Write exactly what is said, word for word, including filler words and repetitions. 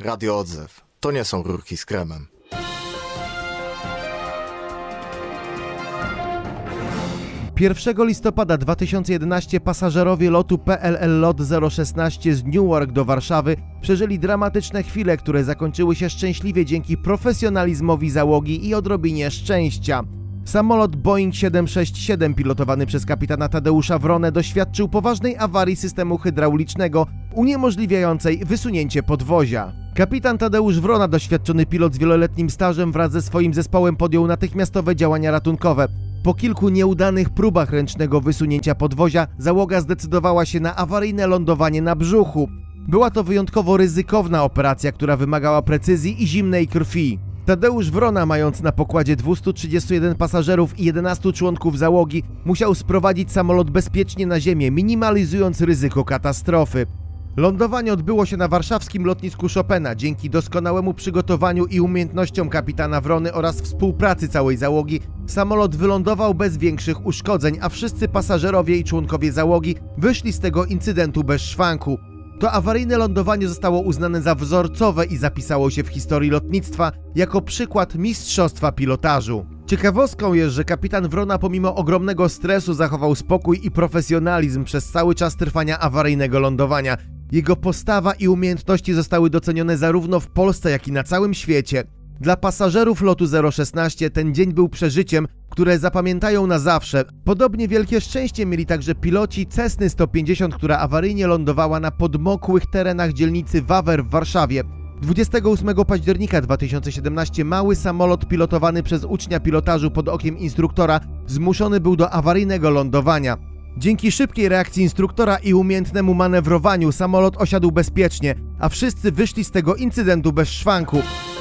Radio Odzew. To nie są rurki z kremem. pierwszego listopada dwa tysiące jedenastego pasażerowie lotu P L L LOT zero szesnaście z Newark do Warszawy przeżyli dramatyczne chwile, które zakończyły się szczęśliwie dzięki profesjonalizmowi załogi i odrobinie szczęścia. Samolot Boeing siedem sześć siedem pilotowany przez kapitana Tadeusza Wronę doświadczył poważnej awarii systemu hydraulicznego uniemożliwiającej wysunięcie podwozia. Kapitan Tadeusz Wrona, doświadczony pilot z wieloletnim stażem, wraz ze swoim zespołem podjął natychmiastowe działania ratunkowe. Po kilku nieudanych próbach ręcznego wysunięcia podwozia załoga zdecydowała się na awaryjne lądowanie na brzuchu. Była to wyjątkowo ryzykowna operacja, która wymagała precyzji i zimnej krwi. Tadeusz Wrona, mając na pokładzie dwieście trzydzieści jeden pasażerów i jedenastu członków załogi, musiał sprowadzić samolot bezpiecznie na ziemię, minimalizując ryzyko katastrofy. Lądowanie odbyło się na warszawskim lotnisku Chopina. Dzięki doskonałemu przygotowaniu i umiejętnościom kapitana Wrony oraz współpracy całej załogi samolot wylądował bez większych uszkodzeń, a wszyscy pasażerowie i członkowie załogi wyszli z tego incydentu bez szwanku. To awaryjne lądowanie zostało uznane za wzorcowe i zapisało się w historii lotnictwa jako przykład mistrzostwa pilotażu. Ciekawostką jest, że kapitan Wrona pomimo ogromnego stresu zachował spokój i profesjonalizm przez cały czas trwania awaryjnego lądowania. Jego postawa i umiejętności zostały docenione zarówno w Polsce, jak i na całym świecie. Dla pasażerów lotu zero szesnaście ten dzień był przeżyciem, które zapamiętają na zawsze. Podobnie wielkie szczęście mieli także piloci Cessny sto pięćdziesiąt, która awaryjnie lądowała na podmokłych terenach dzielnicy Wawer w Warszawie. dwudziestego ósmego października dwa tysiące siedemnastego mały samolot pilotowany przez ucznia pilotażu pod okiem instruktora zmuszony był do awaryjnego lądowania. Dzięki szybkiej reakcji instruktora i umiejętnemu manewrowaniu samolot osiadł bezpiecznie, a wszyscy wyszli z tego incydentu bez szwanku.